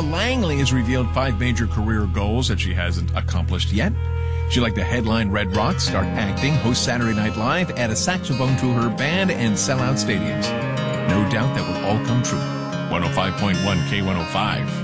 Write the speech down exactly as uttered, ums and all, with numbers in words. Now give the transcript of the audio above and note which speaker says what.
Speaker 1: Langley has revealed five major career goals that she hasn't accomplished yet. She'd like to headline Red Rocks, start acting, host Saturday Night Live, add a saxophone to her band, and sell out stadiums. No doubt that will all come true. one oh five point one K one oh five.